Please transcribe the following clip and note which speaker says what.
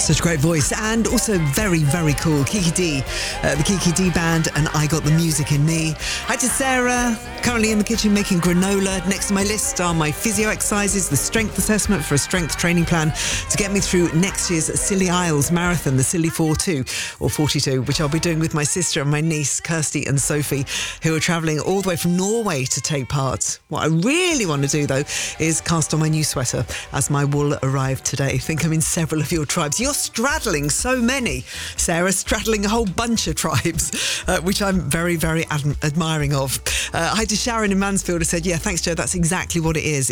Speaker 1: Such a great voice, and also very, very cool. Kiki D, the Kiki D Band, and I Got the Music in Me. Hi to Sarah, currently in the kitchen making granola. Next to my list are my physio exercises, the strength assessment for a strength training plan to get me through next year's Scilly Isles Marathon, the Scilly 42 or 42, which I'll be doing with my sister and my niece, Kirsty and Sophie, who are travelling all the way from Norway to take part. What I really want to do, though, is cast on my new sweater as my wool arrived today. I think I'm in several of your tribes. You're straddling so many, Sarah, straddling a whole bunch of tribes, which I'm very, very admiring of. Hi to Sharon in Mansfield, who said, yeah, thanks, Joe, that's exactly what it is.